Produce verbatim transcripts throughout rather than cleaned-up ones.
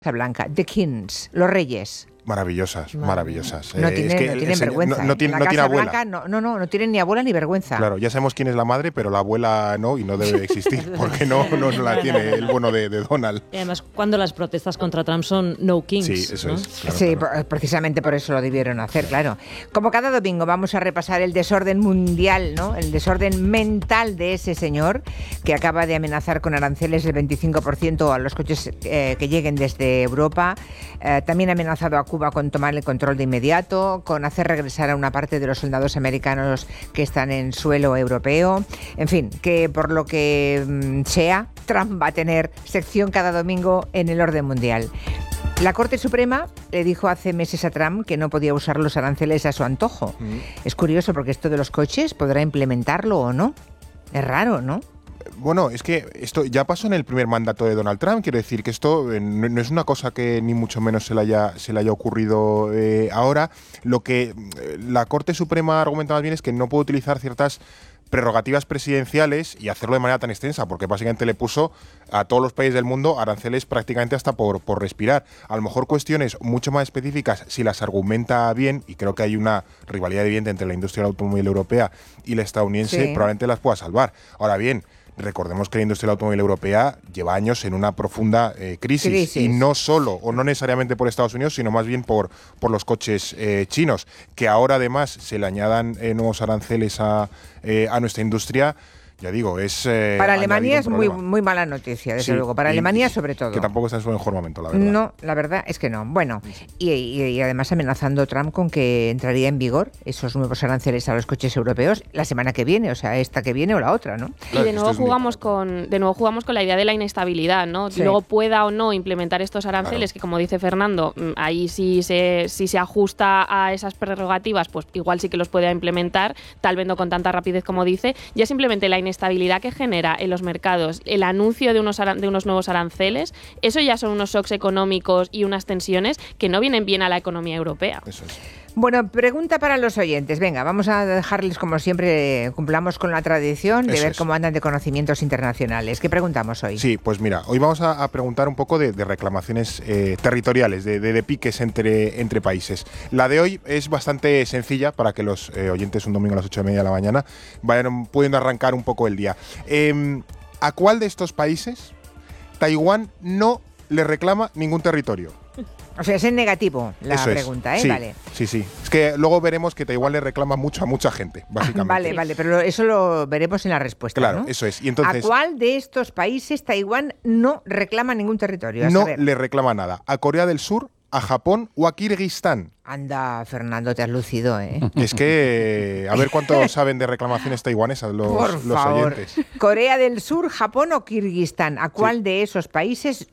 Blanca, The Kings, los reyes. Maravillosas, maravillosas. No, eh, tienen, es que no el, tienen el, vergüenza. No, no, ¿eh? tiene, la no Casa tiene abuela. Blanca no, no, no, no tienen ni abuela ni vergüenza. Claro, ya sabemos quién es la madre, pero la abuela no y no debe existir, porque no, no la tiene el bueno de, de Donald. Y además, cuando las protestas contra Trump son no kings. Sí, eso ¿no? es. Claro, sí, claro. precisamente por eso lo debieron hacer, claro. Como cada domingo vamos a repasar el desorden mundial, ¿no? El desorden mental de ese señor que acaba de amenazar con aranceles del veinticinco por ciento a los coches eh, que lleguen desde Europa. Eh, también ha amenazado a Cuba con tomar el control de inmediato, con hacer regresar a una parte de los soldados americanos que están en suelo europeo. En fin, que por lo que mm, sea, Trump va a tener sección cada domingo en el orden mundial. La Corte Suprema le dijo hace meses a Trump que no podía usar los aranceles a su antojo. Mm. Es curioso porque esto de los coches, ¿podrá implementarlo o no? Es raro, ¿no? Bueno, es que esto ya pasó en el primer mandato de Donald Trump. Quiero decir que esto eh, no, no es una cosa que ni mucho menos se le haya, se le haya ocurrido eh, ahora. Lo que eh, la Corte Suprema argumenta más bien es que no puede utilizar ciertas prerrogativas presidenciales y hacerlo de manera tan extensa, porque básicamente le puso a todos los países del mundo aranceles prácticamente hasta por, por respirar. A lo mejor cuestiones mucho más específicas, si las argumenta bien, y creo que hay una rivalidad evidente entre la industria del automóvil europea y la estadounidense, sí, probablemente las pueda salvar. Ahora bien, recordemos que la industria del automóvil europea lleva años en una profunda eh, crisis, crisis, y no solo, o no necesariamente por Estados Unidos, sino más bien por, por los coches eh, chinos, que ahora además se le añadan eh, nuevos aranceles a, eh, a nuestra industria. Ya digo, es... Eh, para Alemania es muy, muy mala noticia, desde sí, luego. Para y, Alemania sobre todo. Que tampoco está en su mejor momento, la verdad. No, la verdad es que no. Bueno, y, y, y además amenazando Trump con que entraría en vigor esos nuevos aranceles a los coches europeos la semana que viene, o sea, esta que viene o la otra, ¿no? Y de nuevo jugamos con de nuevo jugamos con la idea de la inestabilidad, ¿no? Sí. Luego pueda o no implementar estos aranceles, claro, que como dice Fernando, ahí sí se, si se ajusta a esas prerrogativas, pues igual sí que los puede implementar, tal vez no con tanta rapidez como dice. Ya simplemente la inestabilidad estabilidad que genera en los mercados el anuncio de unos, de unos nuevos aranceles, eso ya son unos shocks económicos y unas tensiones que no vienen bien a la economía europea. Eso es. Bueno, pregunta para los oyentes. Venga, vamos a dejarles, como siempre, cumplamos con la tradición de Eso ver es. cómo andan de conocimientos internacionales. ¿Qué preguntamos hoy? Sí, pues mira, hoy vamos a, a preguntar un poco de, de reclamaciones eh, territoriales, de, de, de piques entre, entre países. La de hoy es bastante sencilla para que los eh, oyentes un domingo a las ocho y media de la mañana vayan pudiendo arrancar un poco el día. Eh, ¿A cuál de estos países Taiwán no le reclama ningún territorio? O sea, es en negativo la Eso pregunta, es. ¿eh? Sí, vale. Sí, sí. Es que luego veremos que Taiwán le reclama mucho a mucha gente, básicamente. Vale, vale, pero eso lo veremos en la respuesta, Claro, ¿no? eso es. Y entonces, ¿a cuál de estos países Taiwán no reclama ningún territorio? A no saber. le reclama nada. ¿A Corea del Sur, a Japón o a Kirguistán? Anda, Fernando, te has lucido, ¿eh? Es que, a ver cuánto saben de reclamaciones taiwanesas los, Por los favor. oyentes. Corea del Sur, Japón o Kirguistán. ¿A cuál Sí. de esos países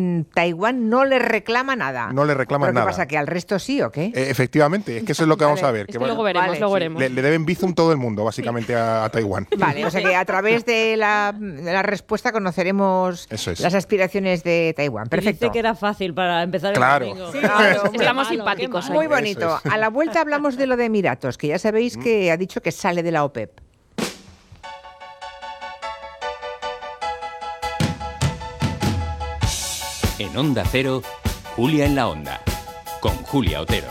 Taiwán no le reclama nada? No le reclama ¿Pero nada. ¿Qué pasa? ¿Que al resto sí o qué? Eh, efectivamente, es que eso es lo que vamos Vale. a ver. Es que, que luego veremos, vale, luego sí. veremos. Le, le deben Bizum todo el mundo, básicamente, a, a Taiwán. Vale, o sea que a través de la, de la respuesta conoceremos Eso es. las aspiraciones de Taiwán. Perfecto. Dice que era fácil para empezar el Claro. domingo. Sí, claro. Estamos Qué malo, simpáticos qué hoy. Muy malo. bonito. Eso es. A la vuelta hablamos de lo de Emiratos, que ya sabéis que ha dicho que sale de la OPEP. En Onda Cero, Julia en la Onda, con Julia Otero.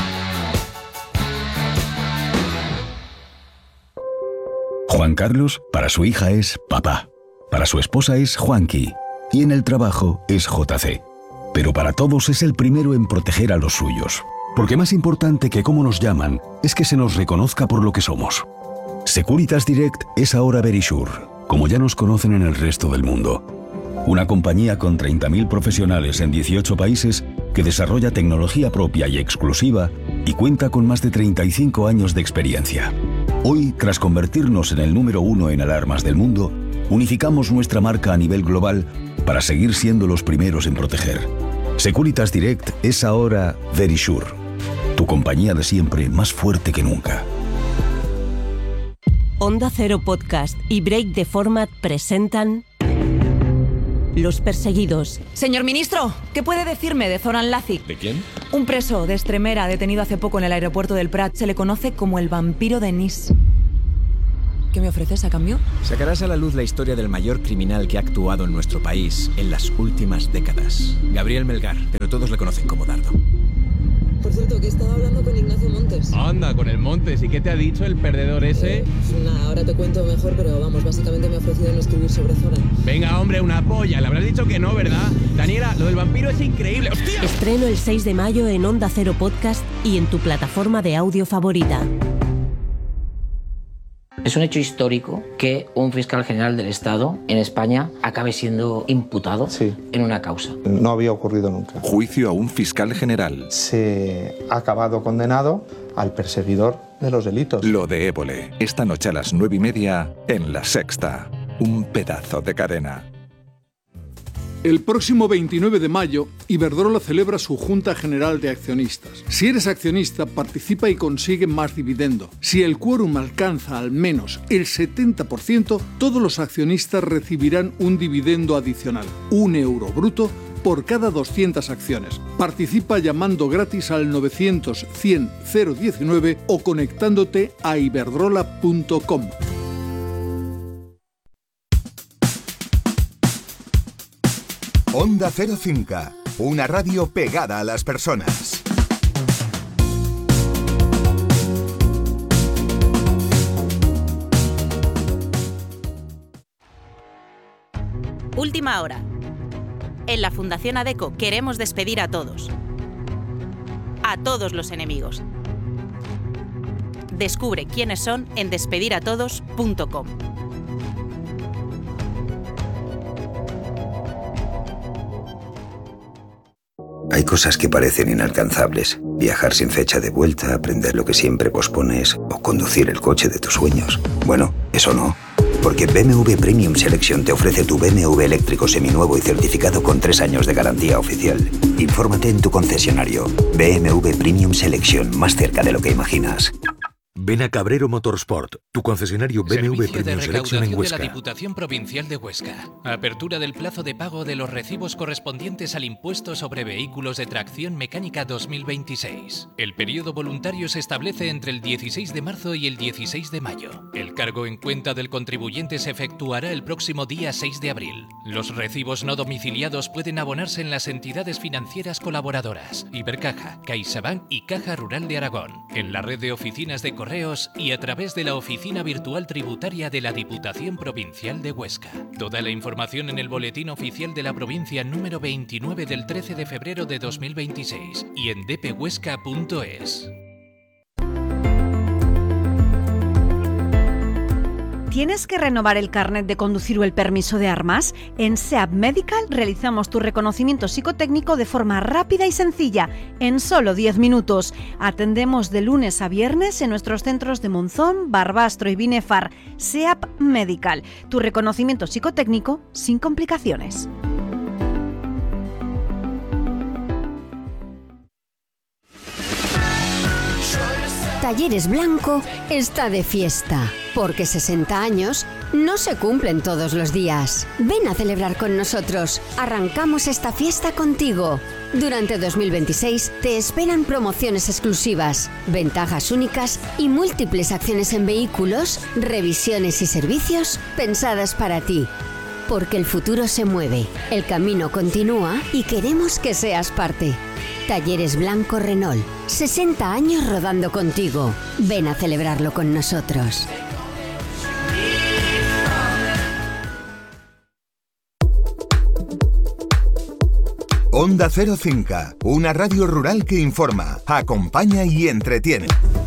Juan Carlos, para su hija es papá. Para su esposa es Juanqui. Y en el trabajo es J C. Pero para todos es el primero en proteger a los suyos. Porque más importante que cómo nos llaman es que se nos reconozca por lo que somos. Securitas Direct es ahora Verisure, como ya nos conocen en el resto del mundo. Una compañía con treinta mil profesionales en dieciocho países que desarrolla tecnología propia y exclusiva y cuenta con más de treinta y cinco años de experiencia. Hoy, tras convertirnos en el número uno en alarmas del mundo, unificamos nuestra marca a nivel global para seguir siendo los primeros en proteger. Securitas Direct es ahora Verisure, tu compañía de siempre más fuerte que nunca. Onda Cero Podcast y Break the Format presentan Los Perseguidos. Señor ministro, ¿qué puede decirme de Zoran Lazic? ¿De quién? Un preso de Extremera detenido hace poco en el aeropuerto del Prat. Se le conoce como el vampiro de Nice. ¿Qué me ofreces a cambio? Sacarás a la luz la historia del mayor criminal que ha actuado en nuestro país en las últimas décadas. Gabriel Melgar, pero todos le conocen como Dardo. Por cierto, que he estado hablando con Ignacio Montes. Anda, con el Montes. ¿Y qué te ha dicho el perdedor ese? Eh, nada, ahora te cuento mejor, pero vamos, básicamente me ha ofrecido no escribir sobre Zoran. Venga, hombre, una polla. Le habrás dicho que no, ¿verdad? Daniela, lo del vampiro es increíble. ¡Hostia! Estreno el seis de mayo en Onda Cero Podcast y en tu plataforma de audio favorita. Es un hecho histórico que un fiscal general del Estado en España acabe siendo imputado sí. en una causa. No había ocurrido nunca. Juicio a un fiscal general. Se ha acabado condenado al perseguidor de los delitos. Lo de Évole, esta noche a las nueve y media en La Sexta. Un pedazo de cadena. El próximo veintinueve de mayo, Iberdrola celebra su Junta General de Accionistas. Si eres accionista, participa y consigue más dividendo. Si el quórum alcanza al menos el setenta por ciento, todos los accionistas recibirán un dividendo adicional, un euro bruto, por cada doscientas acciones. Participa llamando gratis al novecientos cien cero diecinueve o conectándote a iberdrola punto com. Onda Cero Cinca, una radio pegada a las personas. Última hora. En la Fundación ADECO queremos despedir a todos. A todos los enemigos. Descubre quiénes son en despediratodos punto com. Hay cosas que parecen inalcanzables. Viajar sin fecha de vuelta, aprender lo que siempre pospones o conducir el coche de tus sueños. Bueno, eso no. Porque B M W Premium Selection te ofrece tu B M W eléctrico seminuevo y certificado con tres años de garantía oficial. Infórmate en tu concesionario. B M W Premium Selection, más cerca de lo que imaginas. Ven a Cabrero Motorsport, tu concesionario B M W Servicio Premium de Selection en recaudación Huesca. de la Diputación Provincial de Huesca. Apertura del plazo de pago de los recibos correspondientes al impuesto sobre vehículos de tracción mecánica dos mil veintiséis. El periodo voluntario se establece entre el dieciséis de marzo y el dieciséis de mayo. El cargo en cuenta del contribuyente se efectuará el próximo día seis de abril. Los recibos no domiciliados pueden abonarse en las entidades financieras colaboradoras, Ibercaja, CaixaBank y Caja Rural de Aragón, en la red de oficinas de correos y a través de la oficina virtual tributaria de la Diputación Provincial de Huesca. Toda la información en el Boletín Oficial de la Provincia número veintinueve del trece de febrero de dos mil veintiséis y en d p huesca punto es. ¿Tienes que renovar el carnet de conducir o el permiso de armas? En SEAP Medical realizamos tu reconocimiento psicotécnico de forma rápida y sencilla, en solo diez minutos. Atendemos de lunes a viernes en nuestros centros de Monzón, Barbastro y Binefar. SEAP Medical, tu reconocimiento psicotécnico sin complicaciones. Talleres Blanco está de fiesta, porque sesenta años no se cumplen todos los días. Ven a celebrar con nosotros. Arrancamos esta fiesta contigo. Durante dos mil veintiséis te esperan promociones exclusivas, ventajas únicas y múltiples acciones en vehículos, revisiones y servicios pensadas para ti. Porque el futuro se mueve, el camino continúa y queremos que seas parte. Talleres Blanco Renault. sesenta años rodando contigo. Ven a celebrarlo con nosotros. Onda Cero Cinca, una radio rural que informa, acompaña y entretiene.